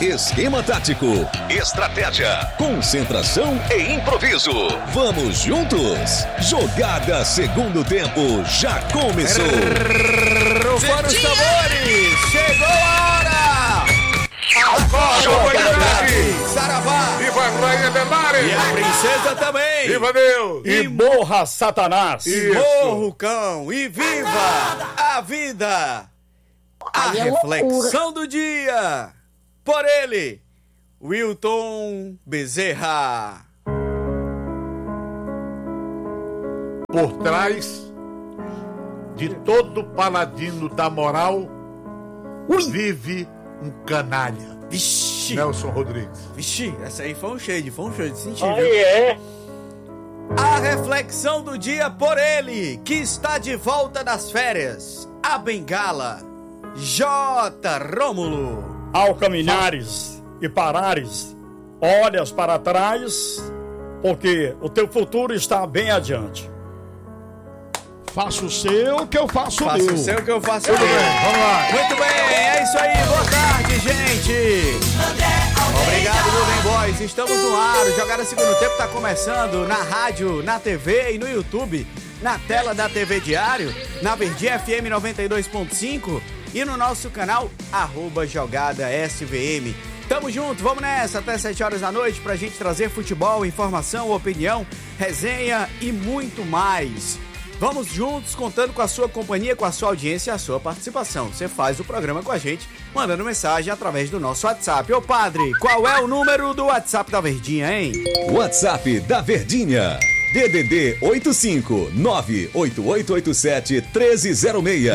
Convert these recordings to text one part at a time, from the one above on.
Esquema tático, estratégia, concentração e improviso. Vamos juntos? Jogada segundo tempo já começou. Rufando os tambores, chegou a hora! Acorda, Saravá! Viva a Rainha Delari! E a princesa também! Viva Deus! E morra Satanás! E morra o cão! E viva a vida! A reflexão do dia! Por ele, Wilton Bezerra. Por trás de todo paladino da moral vive um canalha. Vixe! Nelson Rodrigues. Vixe, essa aí foi um shade de sentir, Aí viu? é. A reflexão do dia por ele, que está de volta das férias, a bengala, J. Rômulo. Ao caminhares e parares, olhas para trás, porque o teu futuro está bem adiante. Faça o seu que eu faço o Faça meu. o seu que eu faço o meu. Vamos lá. Muito bem, é isso aí. Boa tarde, gente. Obrigado, Golden Boys. Estamos no ar. O Jogada Segundo Tempo está começando na rádio, na TV e no YouTube. Na tela da TV Diário, na Verdinha FM 92.5 e no nosso canal, @JogadaSVM. Tamo junto, vamos nessa até 7 horas da noite pra gente trazer futebol, informação, opinião, resenha e muito mais. Vamos juntos, contando com a sua companhia, com a sua audiência e a sua participação. Você faz o programa com a gente, mandando mensagem através do nosso WhatsApp. Ô padre, qual é o número do WhatsApp da Verdinha, hein? WhatsApp da Verdinha. DDD 85-98887-1306.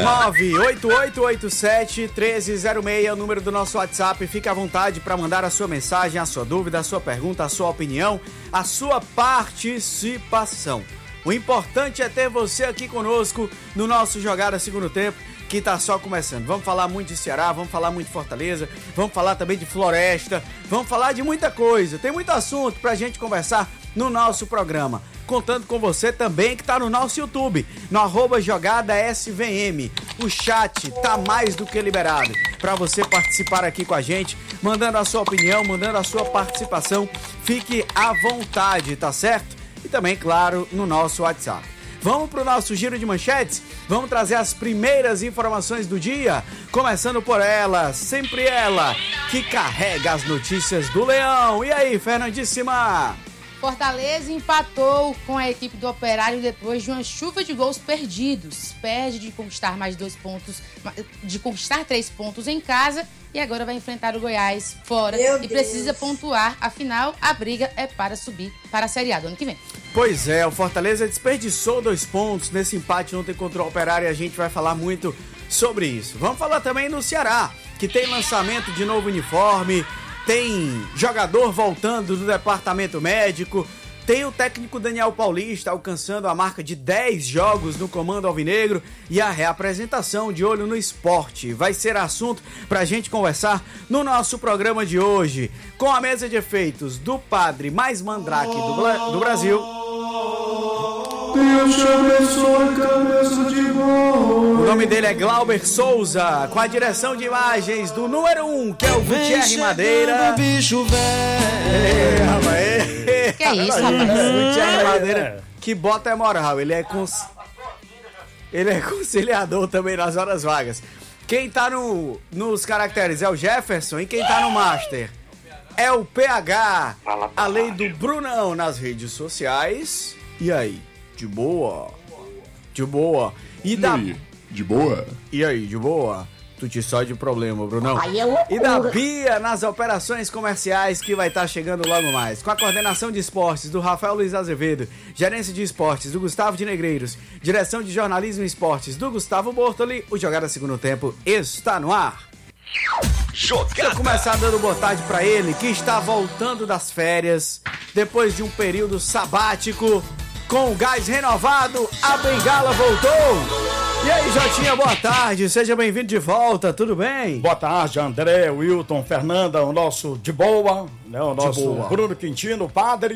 98887-1306 é o número do nosso WhatsApp. Fique à vontade para mandar a sua mensagem, a sua dúvida, a sua pergunta, a sua opinião, a sua participação. O importante é ter você aqui conosco no nosso Jogada Segundo Tempo, que tá só começando. Vamos falar muito de Ceará, vamos falar muito de Fortaleza, vamos falar também de Floresta, vamos falar de muita coisa. Tem muito assunto pra gente conversar no nosso programa. Contando com você também que tá no nosso YouTube, no @JogadaSVM. O chat tá mais do que liberado para você participar aqui com a gente, mandando a sua opinião, mandando a sua participação. Fique à vontade, tá certo? E também, claro, no nosso WhatsApp. Vamos pro nosso giro de manchetes? Vamos trazer as primeiras informações do dia, começando por ela, sempre ela, que carrega as notícias do Leão. E aí, Fernandíssima? Fortaleza empatou com a equipe do Operário depois de uma chuva de gols perdidos. Perde de conquistar mais 2 pontos, de conquistar 3 pontos em casa e agora vai enfrentar o Goiás fora e precisa pontuar. Afinal, a briga é para subir para a Série A do ano que vem. Pois é, o Fortaleza desperdiçou 2 pontos nesse empate ontem contra o Operário e a gente vai falar muito sobre isso. Vamos falar também no Ceará, que tem lançamento de novo uniforme, tem jogador voltando do departamento médico, tem o técnico Daniel Paulista alcançando a marca de 10 jogos no comando alvinegro e a reapresentação de Olho no Esporte. Vai ser assunto pra gente conversar no nosso programa de hoje, com a mesa de efeitos do padre mais mandrake do Brasil. Deus te abençoe, cabeça de boi. O nome dele é Glauber Souza, com a direção de imagens do número 1, que é o Gutierre Madeira. Bicho velho. Que é isso, rapaz? Gutierre Madeira, que bota é moral, ele é conciliador também nas horas vagas. Quem tá nos caracteres é o Jefferson e quem tá no Master é o PH, além do Brunão nas redes sociais. E aí? De boa? De boa. E De boa? E aí, de boa? Tu te sai de problema, Brunão. Aí é loucura. E da Bia nas operações comerciais, que vai estar chegando logo mais. Com a coordenação de esportes do Rafael Luiz Azevedo, gerência de esportes do Gustavo de Negreiros, direção de jornalismo e esportes do Gustavo Bortoli, o Jogada Segundo Tempo está no ar. Deixa eu começar dando boa tarde pra ele, que está voltando das férias, depois de um período sabático. Com o gás renovado, a bengala voltou. E aí, Jotinha, boa tarde. Seja bem-vindo de volta, tudo bem? Boa tarde, André, Wilton, Fernanda, o nosso de boa, né? O nosso boa. Bruno Quintino, o padre.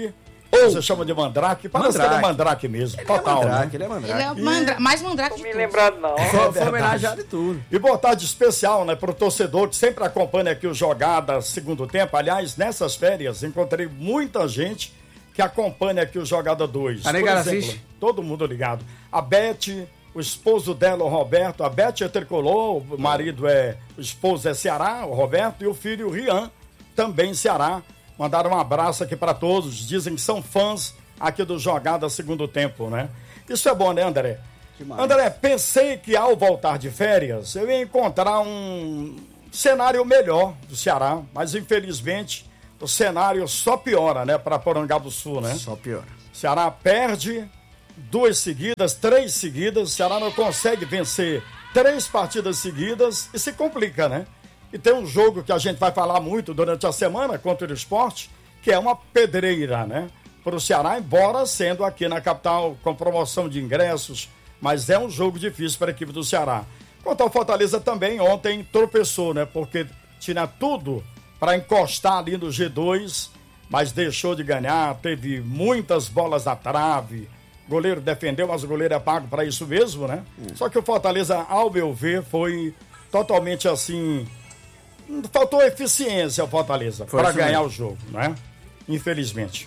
Você chama de mandrake? Parece que ele é mandrake mesmo. Total, né? Ele é mandrake. Ele é mais mandrake de Não me todos. lembrado, não. Foi homenageado e tudo. E boa tarde especial, né, pro torcedor que sempre acompanha aqui o Jogada Segundo Tempo. Aliás, nessas férias, encontrei muita gente que acompanha aqui o Jogada 2. A negada assiste? Todo mundo ligado. A Beth, o esposo dela, o Roberto. A Beth é tricolor, o marido o esposo é Ceará, o Roberto, e o filho, o Rian, também Ceará. Mandaram um abraço aqui para todos. Dizem que são fãs aqui do Jogada Segundo Tempo, né? Isso é bom, né, André? Demais. André, pensei que ao voltar de férias eu ia encontrar um cenário melhor do Ceará, mas infelizmente o cenário só piora, né, para Porangabuçu, né? Só pior. O Ceará perde 2 seguidas, 3 seguidas, o Ceará não consegue vencer 3 partidas seguidas e se complica, né? E tem um jogo que a gente vai falar muito durante a semana contra o Sport, que é uma pedreira, né? Para o Ceará, embora sendo aqui na capital com promoção de ingressos, mas é um jogo difícil para a equipe do Ceará. Quanto ao Fortaleza também, ontem tropeçou, né? Porque tinha tudo para encostar ali no G2, mas deixou de ganhar, teve muitas bolas na trave, o goleiro defendeu, mas o goleiro é pago para isso mesmo, né? Só que o Fortaleza, ao meu ver, foi totalmente assim... Faltou eficiência ao Fortaleza para ganhar o jogo, né? Infelizmente.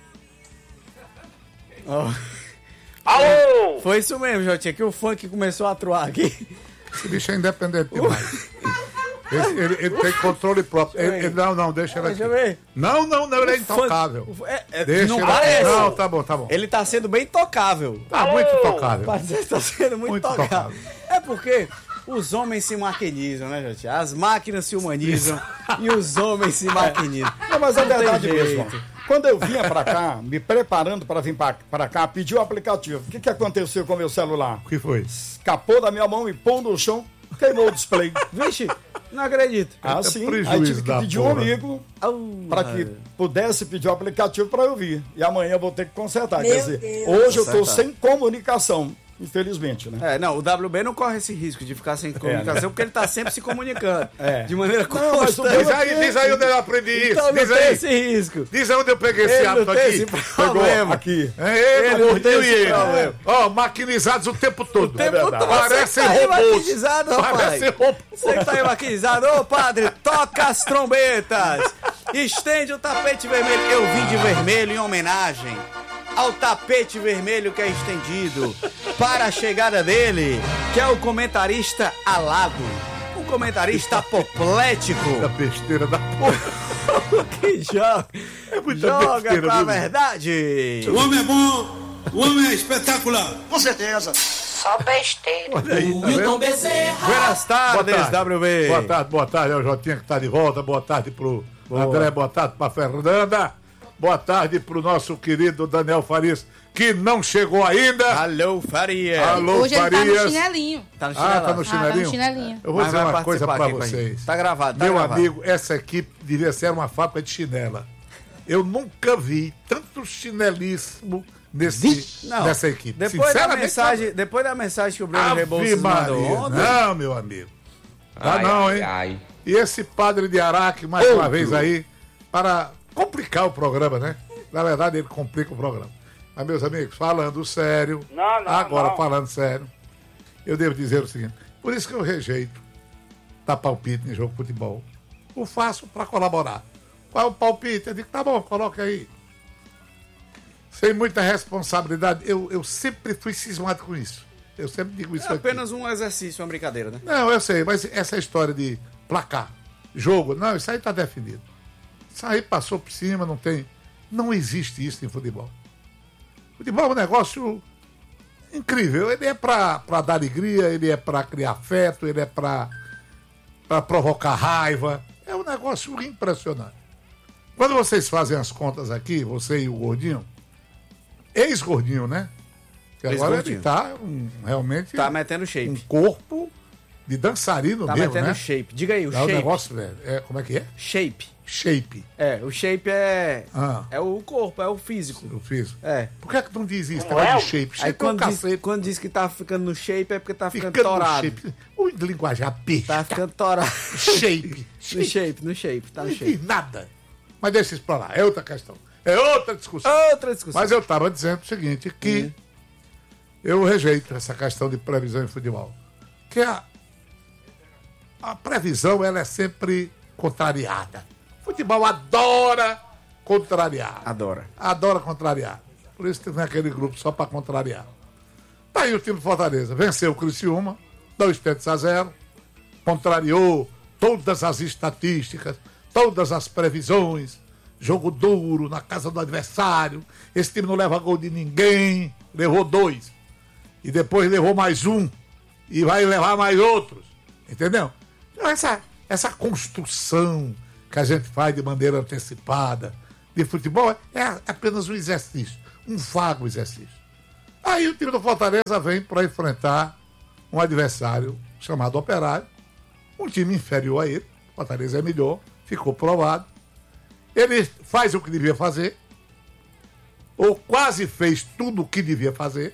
Alô! Foi isso mesmo, Jotinha, que o funk começou a atuar aqui. Esse bicho é independente demais. Ele tem controle próprio. Não, deixa ele aqui. Deixa eu ver. Não, ele é intocável. Deixa não ele parece. Não, tá bom. Ele tá sendo bem tocável. Tá muito intocável. Parece que tá sendo muito tocável. É porque os homens se maquinizam, né, Jotinha? As máquinas se humanizam e os homens se maquinizam. Não, mas é Não tem verdade jeito. mesmo. Quando eu vinha pra cá, me preparando pra vir pra cá, pedi o aplicativo. O que aconteceu com o meu celular? O que foi? Escapou da minha mão e pôs no chão, queimou o display. Vixe, não acredito. Ah, sim. prejuízo Aí tive que da pedir um porra. amigo pra que pudesse pedir o aplicativo pra eu vir. E amanhã eu vou ter que consertar. Quer dizer, hoje eu tô sem comunicação. Infelizmente, né? Não, o WB não corre esse risco de ficar sem comunicação, porque ele tá sempre se comunicando. De maneira mas o constante. Diz aí onde eu aprendi isso. Então não Diz tem aí. esse risco. Diz aí onde eu peguei esse Ele hábito não tem aqui. esse problema. Aqui. Ele não tem esse problema. Ó, maquinizados o tempo todo. Parecem Você que tá aí robôs. maquinizado, rapaz. Parecem robôs. Você que tá aí maquinizado. Ô, padre, toca as trombetas. Estende o tapete vermelho. Eu vim de vermelho em homenagem ao tapete vermelho que é estendido para a chegada dele, que é o comentarista alado, o comentarista apoplético, Da besteira da porra. que joga, muita besteira, pra viu? verdade. O homem é bom, o homem é espetacular. Com certeza. Só besteira. Olha aí, tá vendo? Buenas tardes, WB. Boa tarde ao Jotinha que tá de volta. Boa tarde pro André, boa tarde pra Fernanda. Boa tarde pro nosso querido Daniel Farias, que não chegou ainda. Alô, Faria. Alô, Hoje ele tá no Farias. chinelinho. Tá no Tá no Ah, tá no chinelinho? chinelinho. Eu vou Mas dizer vai uma coisa participar pra aqui com a vocês. gente. Tá gravado, tá Meu gravado. amigo, essa equipe devia ser uma fábrica de chinela. Eu nunca vi tanto chinelismo nessa equipe. Depois Sinceramente, depois da mensagem que o Bruno Ave Rebouças mandou Maria. ontem, Não, meu amigo. Tá não, hein? E esse padre de Araque, mais uma vez aí, para complicar o programa, né? Na verdade, ele complica o programa. Mas, meus amigos, falando sério, agora falando sério, eu devo dizer o seguinte, por isso que eu rejeito dar palpite em jogo de futebol. Eu faço para colaborar. Qual é o palpite? Eu digo, tá bom, coloca aí. Sem muita responsabilidade, eu sempre fui cismado com isso. Eu sempre digo isso é aqui. apenas um exercício, uma brincadeira, né? Não, eu sei, mas essa história de placar, jogo, não, isso aí tá definido. Isso aí passou por cima, não tem... Não existe isso em futebol. Futebol é um negócio incrível. Ele é para dar alegria, ele é para criar afeto, ele é para provocar raiva. É um negócio impressionante. Quando vocês fazem as contas aqui, você e o Gordinho, ex-Gordinho, né? Que agora ele tá realmente... Tá metendo shape. Um corpo de dançarino Tá mesmo, metendo né? shape. Diga aí, o É um shape. negócio, velho. Como é que é? Shape. Shape. O shape é Ah. é o corpo, é o físico. Eu fiz. É. Por que tu não diz isso? Negócio de shape. Aí Shape é um cacete. quando diz que tá ficando no shape é porque tá ficando Ficando no torado. shape. O linguajar besta. Tá ficando torado. Shape. No shape, tá Não no shape. entendi nada. Mas deixa isso pra lá. É outra questão. é outra discussão. Mas eu estava dizendo o seguinte, que eu rejeito essa questão de previsão em futebol. Que a previsão, ela é sempre contrariada. O futebol adora contrariar. Adora contrariar. Por isso que tem aquele grupo só para contrariar. Tá aí o time do Fortaleza. Venceu o Criciúma, 2-0. Contrariou todas as estatísticas, todas as previsões. Jogo duro, na casa do adversário. Esse time não leva gol de ninguém. Levou 2. E depois levou mais 1. E vai levar mais outros. Entendeu? Então essa construção que a gente faz de maneira antecipada de futebol é apenas um exercício. Um vago exercício. Aí o time do Fortaleza vem para enfrentar um adversário chamado Operário. Um time inferior a ele. O Fortaleza é melhor. Ficou provado. Ele faz o que devia fazer, ou quase fez tudo o que devia fazer,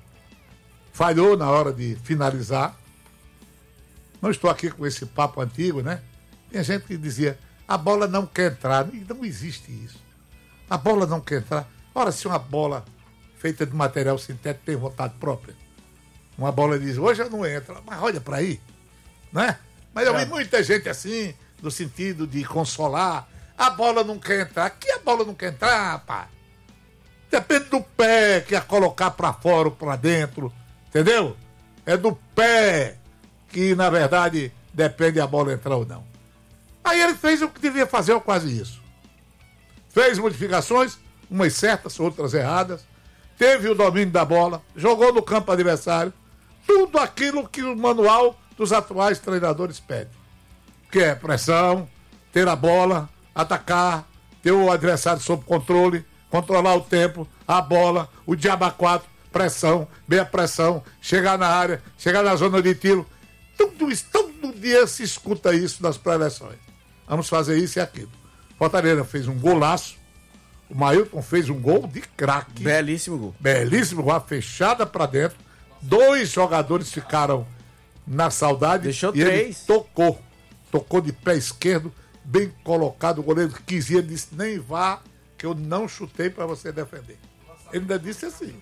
falhou na hora de finalizar. Não estou aqui com esse papo antigo, né? Tem gente que dizia, a bola não quer entrar. Não existe isso. A bola não quer entrar. Ora, se uma bola feita de material sintético tem vontade própria, uma bola diz, hoje não entra, mas olha para aí, né? Mas eu vi muita gente assim, no sentido de consolar. A bola não quer entrar. Que a bola não quer entrar, rapaz? Depende do pé que é colocar para fora ou para dentro. Entendeu? É do pé que, na verdade, depende a bola entrar ou não. Aí ele fez o que devia fazer, ou quase isso. Fez modificações, umas certas, outras erradas. Teve o domínio da bola. Jogou no campo adversário. Tudo aquilo que o manual dos atuais treinadores pede. Que é pressão, ter a bola, atacar, ter o adversário sob controle, controlar o tempo, a bola, o diabo 4, pressão, meia pressão, chegar na área, chegar na zona de tiro. Tudo isso, todo dia se escuta isso nas pré-eleções. Vamos fazer isso e aquilo. Fortaleza fez um golaço, o Mailton fez um gol de craque. Belíssimo gol. Belíssimo gol, fechada pra dentro. 2 jogadores ficaram na saudade. Deixou e 3. Ele tocou de pé esquerdo, bem colocado, o goleiro quis ir, disse, nem vá, que eu não chutei para você defender. Ele ainda disse assim.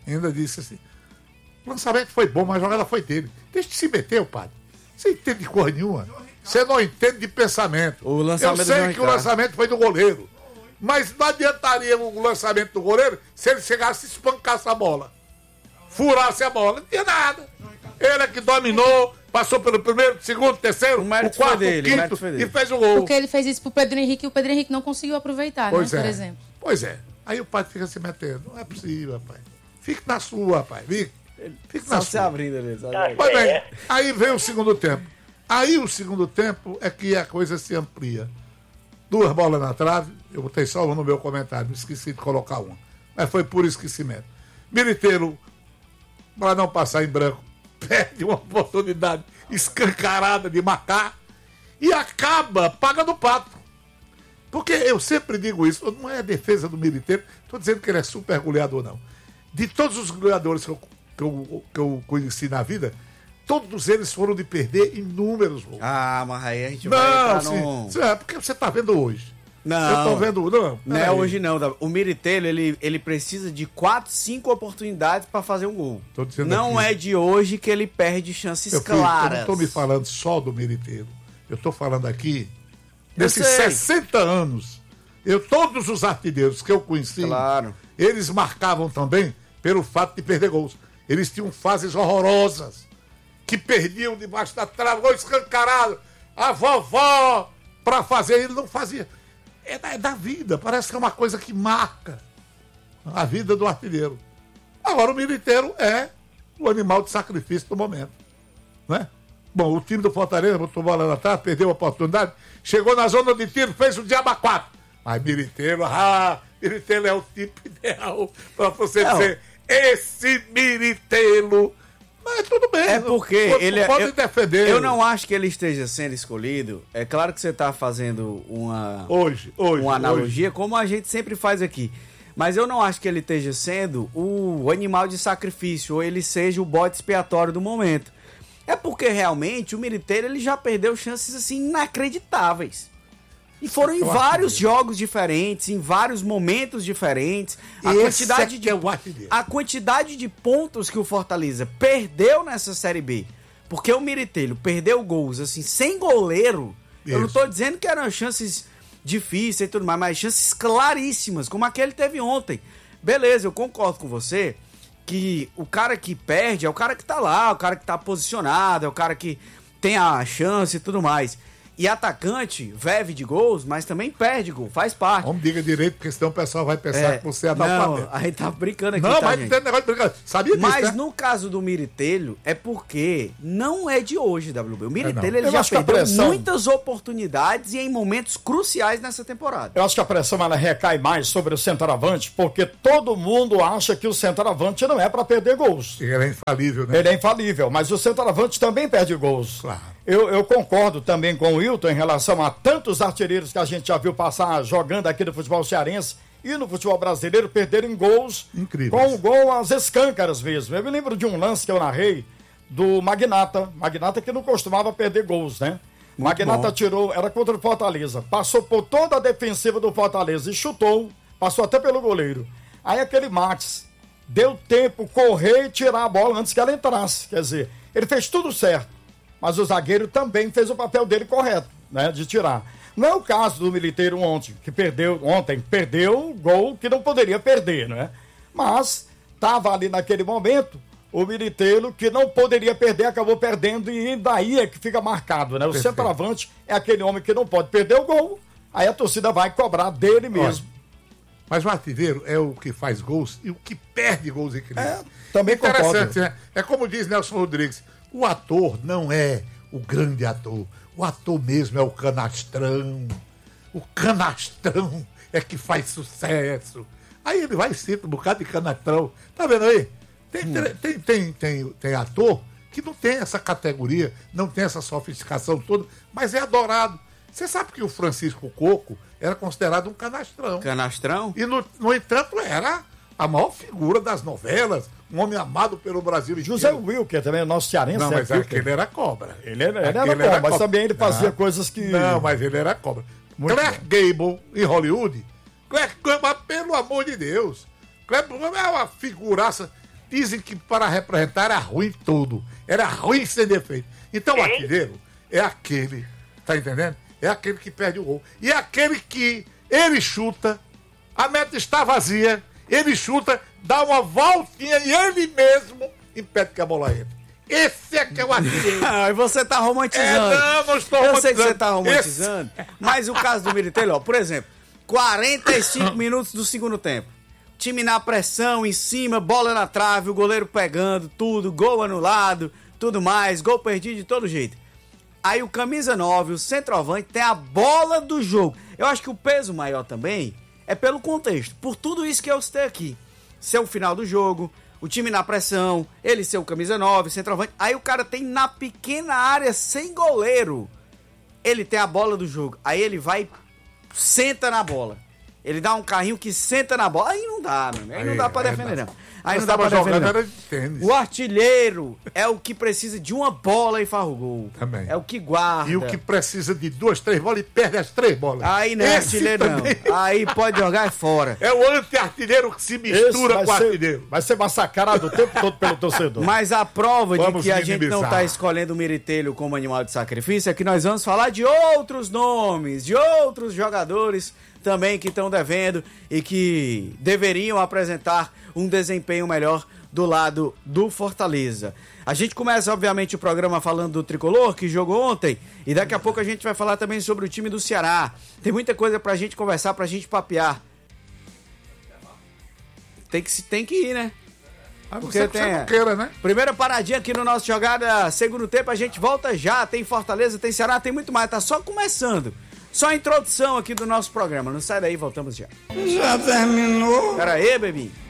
O lançamento foi bom, mas a jogada foi dele. Deixa de se meter, padre. Você entende de cor nenhuma. Você não entende de pensamento. Eu sei que o lançamento foi do goleiro. Mas não adiantaria o lançamento do goleiro se ele chegasse e espancasse a bola. Furasse a bola. Não tinha nada. Ele é que dominou, passou pelo primeiro, segundo, terceiro, o quarto, quinto e fez o gol. Porque ele fez isso pro Pedro Henrique e o Pedro Henrique não conseguiu aproveitar, por exemplo. Pois é. Aí o pai fica se metendo. Não é possível, rapaz. Fique na sua, rapaz. Fique na sua. Abrindo ali. Pois bem, aí vem o segundo tempo. Aí o segundo tempo é que a coisa se amplia. 2 bolas na trave. Eu botei só uma no meu comentário. Esqueci de colocar uma. Mas foi por esquecimento. Militeiro, para não passar em branco, perde uma oportunidade escancarada de marcar e acaba pagando o pato. Porque eu sempre digo isso, não é a defesa do Militeiro, estou dizendo que ele é super goleador, não. De todos os goleadores que eu conheci na vida, todos eles foram de perder inúmeros gols. Ah, mas aí a gente vai entrar num... É porque você está vendo hoje. Não, eu tô vendo, não é hoje não. O Militeiro, ele precisa de 4, 5 oportunidades para fazer um gol. Não é de hoje que ele perde chances claras. Eu não estou me falando só do Militeiro. Eu estou falando aqui desses 60 anos. Todos os artilheiros que eu conheci, eles marcavam também pelo fato de perder gols. Eles tinham fases horrorosas, que perdiam debaixo da trave, gol escancarado. A vovó, para fazer, ele não fazia. É da vida, parece que é uma coisa que marca a vida do artilheiro. Agora o Militeiro é o animal de sacrifício do momento, né? Bom, o time do Fortaleza botou bola na trave, perdeu a oportunidade, chegou na zona de tiro, fez o diabo 4. Mas Militeiro é o tipo ideal para você dizer, esse Militeiro. Mas tudo bem. É porque ele pode defender. Eu não acho que ele esteja sendo escolhido. É claro que você está fazendo uma analogia, como a gente sempre faz aqui. Mas eu não acho que ele esteja sendo o animal de sacrifício, ou ele seja o bode expiatório do momento. É porque realmente o Militeiro ele já perdeu chances assim inacreditáveis. E foram em vários jogos diferentes, em vários momentos diferentes. A quantidade de pontos que o Fortaleza perdeu nessa Série B, porque o Miritelho perdeu gols, assim, sem goleiro. Isso. Eu não tô dizendo que eram chances difíceis e tudo mais, mas chances claríssimas, como aquele teve ontem. Beleza, eu concordo com você que o cara que perde é o cara que tá lá, o cara que tá posicionado, é o cara que tem a chance e tudo mais. E atacante vive de gols, mas também perde gol, faz parte. Vamos diga direito, porque senão o pessoal vai pensar que você é analfabeto. Não, a gente tá brincando aqui, não, mas não tem negócio de brincar. Sabia disso, mas né? no caso do Miritelho, é porque não é de hoje, WB. O Miritelho ele já perdeu muitas oportunidades e em momentos cruciais nessa temporada. Eu acho que a pressão ela recai mais sobre o centroavante, porque todo mundo acha que o centroavante não é para perder gols. Ele é infalível, né? Ele é infalível, mas o centroavante também perde gols. Claro. Eu concordo também com o Wilton em relação a tantos artilheiros que a gente já viu passar jogando aqui no futebol cearense e no futebol brasileiro perderem gols incríveis, com o gol às escâncaras mesmo. Eu me lembro de um lance que eu narrei do Magnata que não costumava perder gols, né? Magnata tirou, era contra o Fortaleza, passou por toda a defensiva do Fortaleza e chutou, passou até pelo goleiro. Aí aquele Max deu tempo, correr e tirar a bola antes que ela entrasse. Quer dizer, ele fez tudo certo. Mas o zagueiro também fez o papel dele correto, né? De tirar. Não é o caso do Militeiro ontem, que perdeu o gol que não poderia perder, né? Mas estava ali naquele momento, o Militeiro que não poderia perder, acabou perdendo e daí é que fica marcado, né? O centroavante é aquele homem que não pode perder o gol, aí a torcida vai cobrar dele mesmo. Mas o artilheiro é o que faz gols e o que perde gols em crise. Também interessante, concordo. Né? É como diz Nelson Rodrigues, o ator não é o grande ator. O ator mesmo é o canastrão. O canastrão é que faz sucesso. Aí ele vai e cita um bocado de canastrão. Tá vendo aí? Tem ator que não tem essa categoria, não tem essa sofisticação toda, mas é adorado. Você sabe que o Francisco Coco era considerado um canastrão. Canastrão? E, no entanto, era a maior figura das novelas, um homem amado pelo Brasil inteiro. José Wilker também, o nosso cearense. Não, mas aquele era cobra. Ele era cobra, mas também ele fazia coisas que... Não, mas ele era cobra. Clark Gable, em Hollywood, Clark Gable, pelo amor de Deus, Clark Gable é uma figuraça. Dizem que para representar era ruim tudo. Era ruim sem defeito. Então o artilheiro é aquele, tá entendendo? É aquele que perde o gol. E é aquele que ele chuta, a meta está vazia, ele chuta, dá uma voltinha e ele mesmo impede que a bola entre. Esse é que é o artilheiro. E você tá romantizando. Não estou romantizando. Eu sei que você tá romantizando, mas o caso do Miritelho, ó, por exemplo, 45 minutos do segundo tempo. Time na pressão, em cima, bola na trave, o goleiro pegando, tudo, gol anulado, tudo mais, gol perdido de todo jeito. Aí o camisa 9, o centroavante, tem a bola do jogo. Eu acho que o peso maior também é pelo contexto, por tudo isso que eu citei aqui. Ser o final do jogo, o time na pressão, ele ser o camisa 9, centroavante. Aí o cara tem na pequena área, sem goleiro, ele tem a bola do jogo. Aí ele vai, senta na bola. Ele dá um carrinho que senta na bola. Aí não dá, mano. Aí não dá pra defender, não. Aí não dá pra defender, não. O artilheiro é o que precisa de uma bola e faz o gol. Também. É o que guarda. E o que precisa de 2, 3 bolas e perde as 3 bolas. Aí não é artilheiro, também. Não. Aí pode jogar é fora. É o anti-artilheiro que se mistura com o artilheiro. Vai ser massacrado o tempo todo pelo torcedor. Mas a prova de que a gente não tá escolhendo o Miritelho como animal de sacrifício é que nós vamos falar de outros nomes, de outros jogadores também que estão devendo e que deveriam apresentar um desempenho melhor do lado do Fortaleza. A gente começa, obviamente, o programa falando do Tricolor, que jogou ontem, e daqui a pouco a gente vai falar também sobre o time do Ceará. Tem muita coisa pra gente conversar, pra gente papear. Tem que ir, né? Porque tem não queira, né? Primeira paradinha aqui no nosso Jogada Segundo Tempo, a gente volta já. Tem Fortaleza, tem Ceará, tem muito mais. Tá só começando. Só a introdução aqui do nosso programa. Não sai daí, voltamos já. Já terminou? Pera aí, bebê.